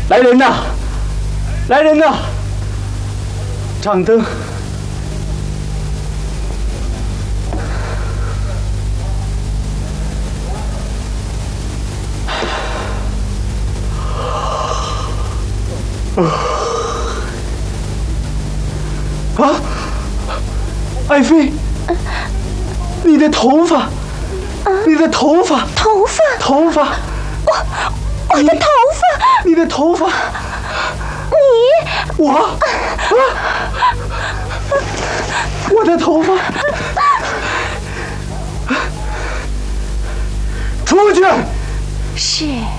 来人呐！来人呐！掌灯。啊！爱妃，你的头发，你的头发，头发， 我的头发， 你的头发，我的头发，出去！ 是。